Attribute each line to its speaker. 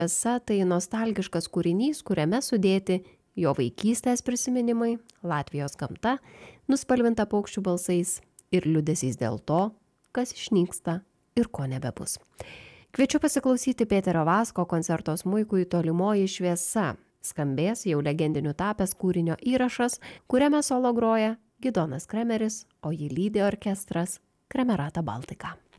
Speaker 1: Esa tai nostalgiškas kūrinys, kuriame sudėti jo vaikystės prisiminimai, Latvijos gamta, nuspalvinta paukščių balsais ir liūdesys dėl to, kas išnyksta ir ko nebebus. Kviečiu pasiklausyti Peterio Vasko koncerto smuikui Tolimoji šviesa. Skambės jau legendiniu tapęs kūrinio įrašas, kuriame solo groja Gidonas Kremeris, o jį lydi orkestras Kremerata Baltika.